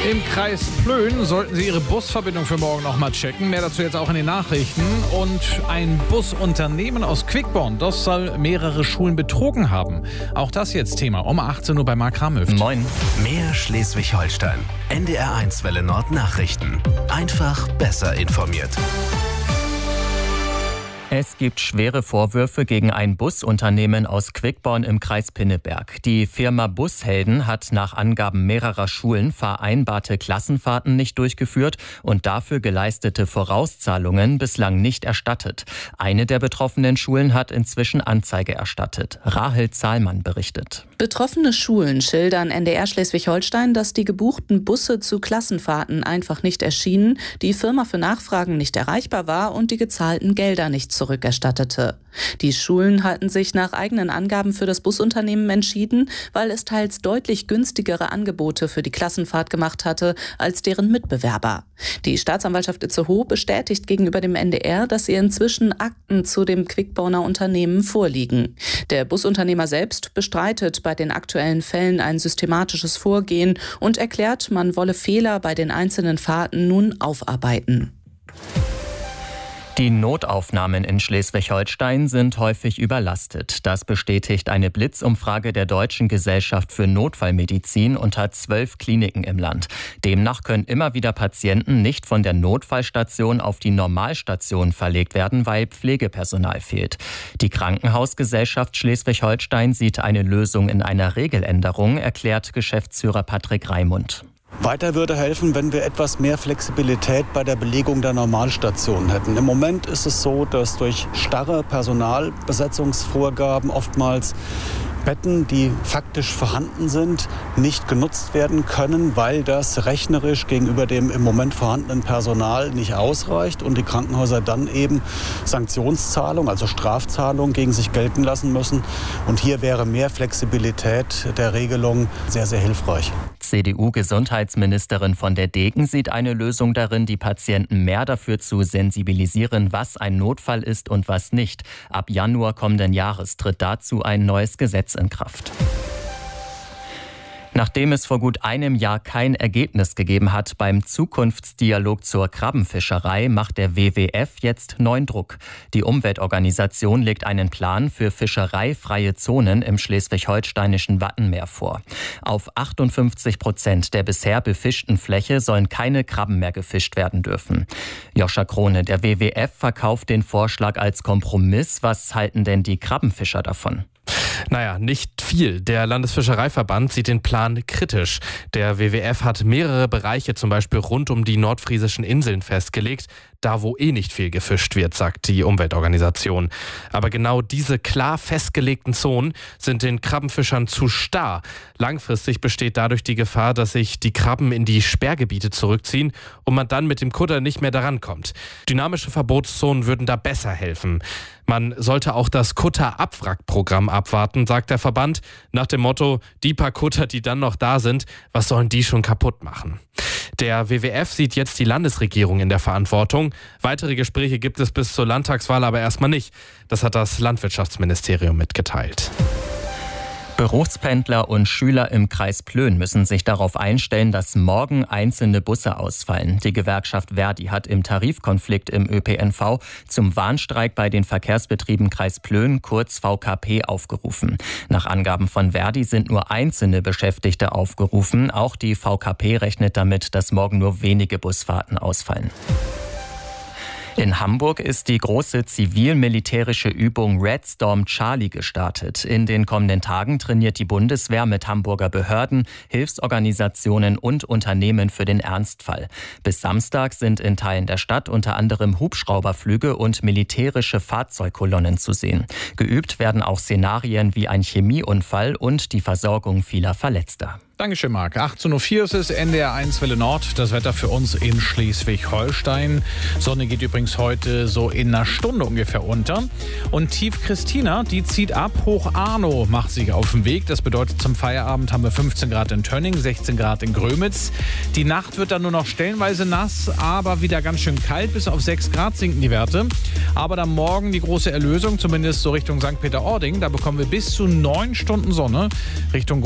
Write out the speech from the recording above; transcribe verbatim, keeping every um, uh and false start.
Im Kreis Plön sollten Sie Ihre Busverbindung für morgen noch mal checken. Mehr dazu jetzt auch in den Nachrichten. Und ein Busunternehmen aus Quickborn, das soll mehrere Schulen betrogen haben. Auch das jetzt Thema um achtzehn Uhr bei Marc Ramhöft. Moin. Mehr Schleswig-Holstein. N D R eins Welle Nord Nachrichten. Einfach besser informiert. Es gibt schwere Vorwürfe gegen ein Busunternehmen aus Quickborn im Kreis Pinneberg. Die Firma Bushelden hat nach Angaben mehrerer Schulen vereinbarte Klassenfahrten nicht durchgeführt und dafür geleistete Vorauszahlungen bislang nicht erstattet. Eine der betroffenen Schulen hat inzwischen Anzeige erstattet. Rahel Zahlmann berichtet. Betroffene Schulen schildern N D R Schleswig-Holstein, dass die gebuchten Busse zu Klassenfahrten einfach nicht erschienen, die Firma für Nachfragen nicht erreichbar war und die gezahlten Gelder nicht zurückerstattete. Die Schulen hatten sich nach eigenen Angaben für das Busunternehmen entschieden, weil es teils deutlich günstigere Angebote für die Klassenfahrt gemacht hatte als deren Mitbewerber. Die Staatsanwaltschaft Itzehoe bestätigt gegenüber dem N D R, dass ihr inzwischen Akten zu dem Quickborner Unternehmen vorliegen. Der Busunternehmer selbst bestreitet bei den aktuellen Fällen ein systematisches Vorgehen und erklärt, man wolle Fehler bei den einzelnen Fahrten nun aufarbeiten. Die Notaufnahmen in Schleswig-Holstein sind häufig überlastet. Das bestätigt eine Blitzumfrage der Deutschen Gesellschaft für Notfallmedizin unter zwölf Kliniken im Land. Demnach können immer wieder Patienten nicht von der Notfallstation auf die Normalstation verlegt werden, weil Pflegepersonal fehlt. Die Krankenhausgesellschaft Schleswig-Holstein sieht eine Lösung in einer Regeländerung, erklärt Geschäftsführer Patrick Raimund. Weiter würde helfen, wenn wir etwas mehr Flexibilität bei der Belegung der Normalstationen hätten. Im Moment ist es so, dass durch starre Personalbesetzungsvorgaben oftmals Betten, die faktisch vorhanden sind, nicht genutzt werden können, weil das rechnerisch gegenüber dem im Moment vorhandenen Personal nicht ausreicht und die Krankenhäuser dann eben Sanktionszahlungen, also Strafzahlungen gegen sich gelten lassen müssen. Und hier wäre mehr Flexibilität der Regelung sehr, sehr hilfreich. C D U-Gesundheitsministerin von der Degen sieht eine Lösung darin, die Patienten mehr dafür zu sensibilisieren, was ein Notfall ist und was nicht. Ab Januar kommenden Jahres tritt dazu ein neues Gesetz in Kraft. Nachdem es vor gut einem Jahr kein Ergebnis gegeben hat beim Zukunftsdialog zur Krabbenfischerei, macht der W W F jetzt neuen Druck. Die Umweltorganisation legt einen Plan für fischereifreie Zonen im schleswig-holsteinischen Wattenmeer vor. Auf achtundfünfzig Prozent der bisher befischten Fläche sollen keine Krabben mehr gefischt werden dürfen. Joscha Krone, der W W F verkauft den Vorschlag als Kompromiss. Was halten denn die Krabbenfischer davon? Naja, nicht viel. Der Landesfischereiverband sieht den Plan kritisch. Der W W F hat mehrere Bereiche, zum Beispiel rund um die nordfriesischen Inseln, festgelegt. Da, wo eh nicht viel gefischt wird, sagt die Umweltorganisation. Aber genau diese klar festgelegten Zonen sind den Krabbenfischern zu starr. Langfristig besteht dadurch die Gefahr, dass sich die Krabben in die Sperrgebiete zurückziehen und man dann mit dem Kutter nicht mehr daran kommt. Dynamische Verbotszonen würden da besser helfen. Man sollte auch das Kutter-Abwrack-Programm abwarten, sagt der Verband, nach dem Motto, die paar Kutter, die dann noch da sind, was sollen die schon kaputt machen? Der W W F sieht jetzt die Landesregierung in der Verantwortung. Weitere Gespräche gibt es bis zur Landtagswahl aber erstmal nicht. Das hat das Landwirtschaftsministerium mitgeteilt. Berufspendler und Schüler im Kreis Plön müssen sich darauf einstellen, dass morgen einzelne Busse ausfallen. Die Gewerkschaft Verdi hat im Tarifkonflikt im Ö P N V zum Warnstreik bei den Verkehrsbetrieben Kreis Plön, kurz V K P, aufgerufen. Nach Angaben von Verdi sind nur einzelne Beschäftigte aufgerufen. Auch die V K P rechnet damit, dass morgen nur wenige Busfahrten ausfallen. In Hamburg ist die große zivil-militärische Übung Red Storm Charlie gestartet. In den kommenden Tagen trainiert die Bundeswehr mit Hamburger Behörden, Hilfsorganisationen und Unternehmen für den Ernstfall. Bis Samstag sind in Teilen der Stadt unter anderem Hubschrauberflüge und militärische Fahrzeugkolonnen zu sehen. Geübt werden auch Szenarien wie ein Chemieunfall und die Versorgung vieler Verletzter. Dankeschön, Marc. achtzehn Uhr vier ist es, N D R eins Welle Nord. Das Wetter für uns in Schleswig-Holstein. Sonne geht übrigens heute so in einer Stunde ungefähr unter. Und Tief Christina, die zieht ab. Hoch Arno macht sich auf den Weg. Das bedeutet, zum Feierabend haben wir fünfzehn Grad in Tönning, sechzehn Grad in Grömitz. Die Nacht wird dann nur noch stellenweise nass, aber wieder ganz schön kalt. Bis auf sechs Grad sinken die Werte. Aber dann morgen die große Erlösung, zumindest so Richtung Sankt Peter-Ording. Da bekommen wir bis zu neun Stunden Sonne Richtung